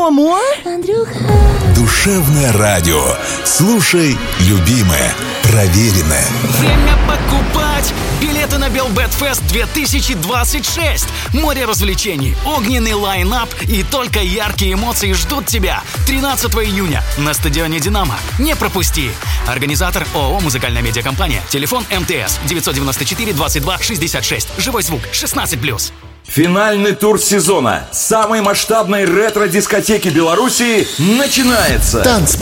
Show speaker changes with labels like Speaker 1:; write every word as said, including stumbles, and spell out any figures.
Speaker 1: Кому?
Speaker 2: Андрюха.
Speaker 3: Душевное радио. Слушай, любимое, проверенное.
Speaker 4: Время покупать билеты на Белбетфест две тысячи двадцать шесть. Море развлечений, огненный лайн-ап и только яркие эмоции ждут тебя тринадцатого июня на стадионе «Динамо». Не пропусти. Организатор ООО «Музыкальная медиакомпания». Телефон МТС девятьсот девяносто четыре двадцать два шестьдесят шесть. Живой звук шестнадцать плюс.
Speaker 5: Финальный тур сезона самой масштабной ретро-дискотеки Беларуси начинается.
Speaker 3: Танцпол.